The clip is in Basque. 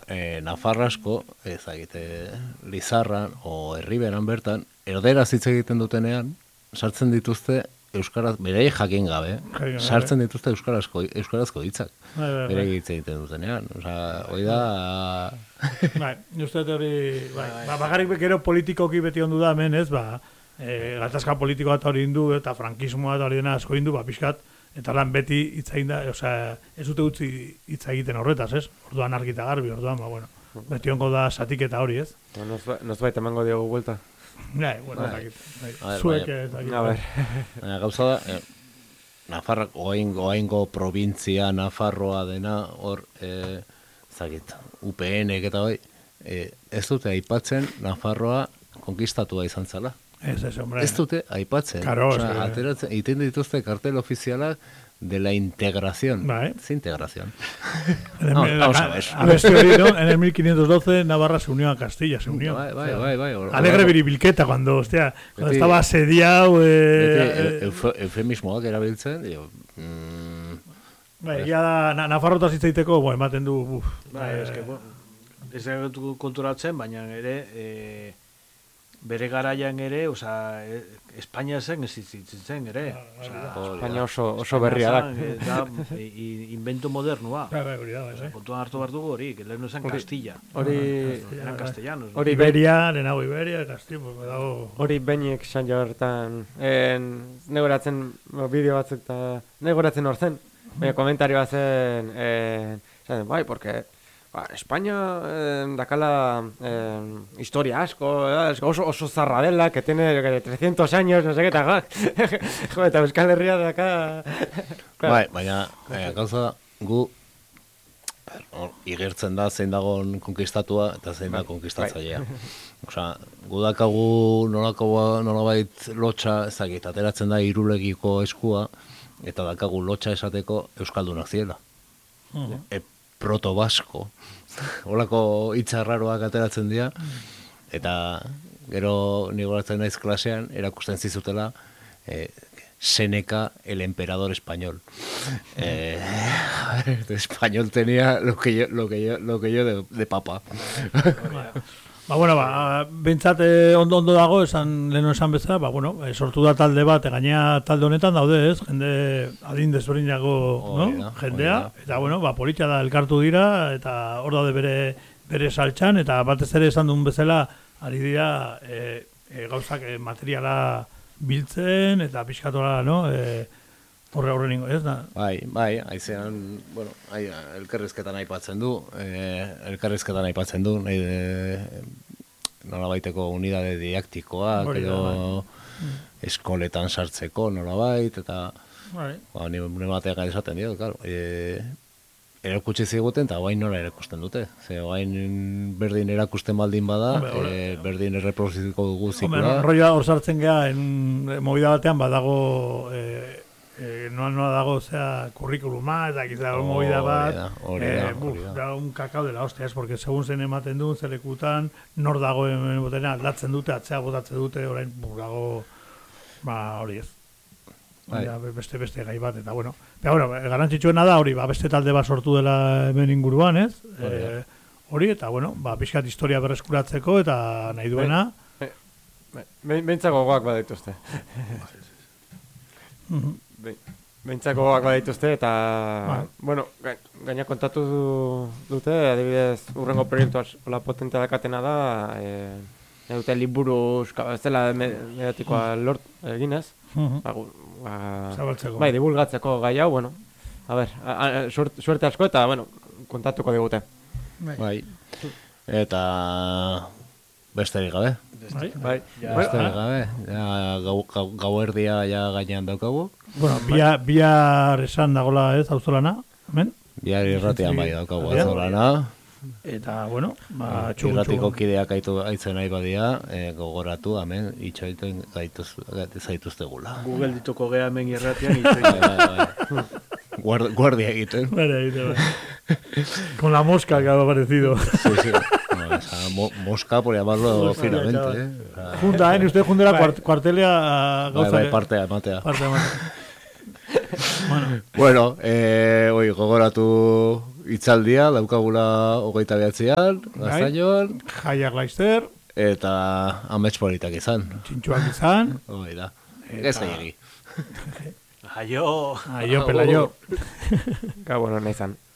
Nafarrasko, ezagite, Lizarran o Herriberan bertan, erderaz hitz egiten dutenean, sartzen dituzte euskaraz, berei jakin gabe, sartzen dituzte euskarazko hitzak. Bere hitz egiten dutenean. Osea, hori da... Bai, uste hori, bakarrik gero politikoki beti ondu da hemen, ez, gatazka politikoa eta hori indu, eta frankismoa eta hori dena asko indu, pixkat, eta lan beti hitz egin da, osea, ez dute utzi hitz egiten horretaz, ez? Orduan argita garbi, orduan, bueno, beti ongo da satiketa hori, ez? Nos baita emango diogu vuelta. Bai, bueno, zuek eta baina gauza da, Nafarrak, oaingo provintzia Nafarroa dena, hor, zagit, UPN eta hoi, ez dute aipatzen Nafarroa konkistatua izan zala. Ez, hombre. Ez dute aipatzen. Claro, ateratzen, iten dituzte kartel ofizialak de la integración. Bai. Es integración. Vamos a ver. A ver, ¿no? En el 1512 Navarra se unió a Castilla, se unió. Bai. Alegre biribilketa, cuando estaba asediado... Eufemismoak erabiltzen, digo... Bai, ya da, Nafarrotaz hitzaiteko, ematen du... Bai, eske, ez egotu konturatzen, baina ere... bere garaian ere, osea, Espainia zen existitzen ere. Espainia oso berria da. Invento modernua. Hori da, ez. Kontuan hartu behar dugu hori, que lehenu zen Castilla. Eran castellanos. Iberia, lehenago Iberia, Castilla, hori benik san jortan, negoratzen bideo batzuk eta negoratzen hor zen, komentario zen, bai, porque... España dakala historia asko, oso zarra dela, que tiene 300 años, no sé qué, eta Euskal Herria daka... Bai, baina, gauza, gu igertzen da zein dagoen konkistatua eta zein da konkistatzailea. Osea, gu dakagu nolabait lotxa, ezagit, ateratzen da Irulegiko eskua, eta dakagu lotxa esateko Euskaldunak ziela. Proto-basko, holako itxarraroak ateratzen dira, eta gero nigoratzen naiz klasean, erakusten zizutela Seneca, el emperador español. Español tenía lo que yo de papa. Bentsat ondo dago, leheno esan bezala, sortu da talde bat, gainea talde honetan daude, ez? Jende adin desberdinako jendea, eta politxa da elkartu dira, eta hor daude bere saltxan, eta batez ere esan duen bezala, ari dira gauzak materiala biltzen, eta pixkatola, horre ningo, ez da? Bai, haizean, elkarrizketan aipatzen du, nolabaiteko unidade didaktikoak, edo eskoletan sartzeko nolabait, eta nire bateak esaten dio, erakutsi ziguten, eta oain nola erakusten dute. Oain berdin erakusten baldin bada, berdin erreproduzituko dugu zikula. Roia hor sartzen geha, movida batean badago... noa dago, kurrikuluma, eta giza movida bat, da un kakao de la hostia, es, porque segun zen ematen du, zelekutan, nor dago botena, aldatzen dute, atzea botatzen dute, orain, dago, hori ez. Beste gai bat, eta garantzitsuena da, hori, beste talde bat sortu dela hemen inguruan, ez? Hori, eta, pixkat historia berreskuratzeko, eta nahi duena. Bentsako gogoak badituzte. Bentsako gogoak badituzte, eta, gaina kontatu dute, adibidez, urrengo proiektua hola potentea dakatena da, dute liburu zela mediatikoa lort eginez, bai, divulgatzeko gai hau, suerte asko, eta, kontatuko digute. Bai, eta besterik gabe. Besterik gabe. Gauerdia gainean daukagu. Bihar esan dagoela ez, auzolana, hemen? Bihar irratian bai daukagu auzolana. Eta, irratiko kideak aitzen nahi badia, gogoratu, hemen, itxoiten zaituztegula. Google dituko geha hemen irratian itxoiten. Guardia egiten. Con la mosca que ha aparecido. Sí. Mosca, por llamarlo finamente. Junta, usted junta la cuartelea... Bai, partea, matea. Bueno, gogoratu itzaldia, daukagula 29an, Gaztainoan. Jaiak Laister. Eta amets politak izan. Txintxuak izan. Hoi da. Ez gehiagi. Aio. Aio, pelaio. Gabon hona izan.